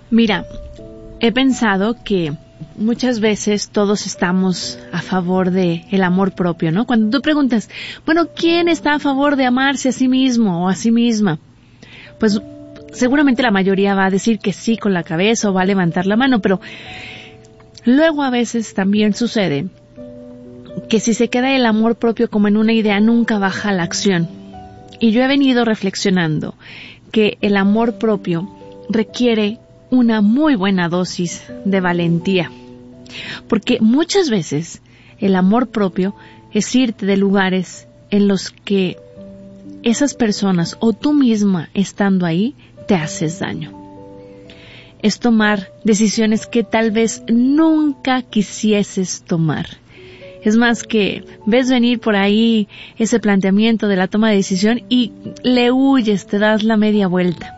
Mira, he pensado que muchas veces todos estamos a favor de el amor propio, ¿no? Cuando tú preguntas, bueno, ¿quién está a favor de amarse a sí mismo o a sí misma? Pues seguramente la mayoría va a decir que sí con la cabeza o va a levantar la mano, pero luego a veces también sucede que si se queda el amor propio como en una idea, nunca baja a la acción. Y yo he venido reflexionando que el amor propio requiere una muy buena dosis de valentía. Porque muchas veces el amor propio es irte de lugares en los que esas personas o tú misma estando ahí te haces daño. Es tomar decisiones que tal vez nunca quisieses tomar. Es más que ves venir por ahí ese planteamiento de la toma de decisión y le huyes, te das la media vuelta.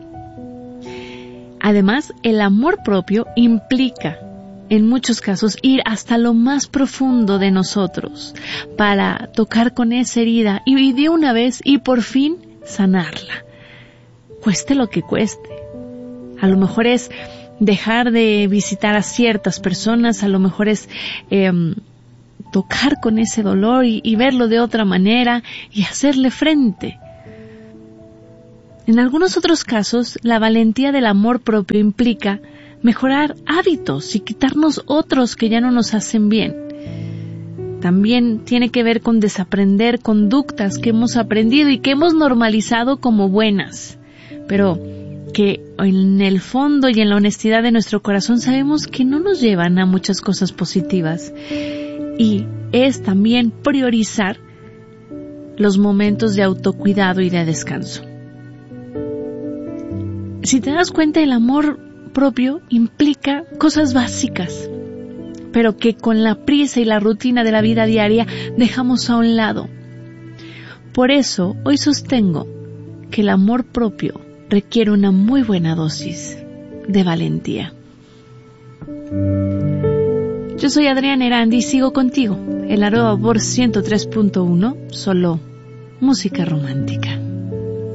Además, el amor propio implica, en muchos casos, ir hasta lo más profundo de nosotros para tocar con esa herida y de una vez y por fin sanarla. Cueste lo que cueste. A lo mejor es dejar de visitar a ciertas personas, a lo mejor es tocar con ese dolor y verlo de otra manera y hacerle frente. En algunos otros casos, la valentía del amor propio implica mejorar hábitos y quitarnos otros que ya no nos hacen bien. También tiene que ver con desaprender conductas que hemos aprendido y que hemos normalizado como buenas, pero que en el fondo y en la honestidad de nuestro corazón sabemos que no nos llevan a muchas cosas positivas. Y es también priorizar los momentos de autocuidado y de descanso. Si te das cuenta, el amor propio implica cosas básicas, pero que con la prisa y la rutina de la vida diaria dejamos a un lado. Por eso, hoy sostengo que el amor propio requiere una muy buena dosis de valentía. Yo soy Adriana Erandi y sigo contigo, el @por 103.1, solo música romántica.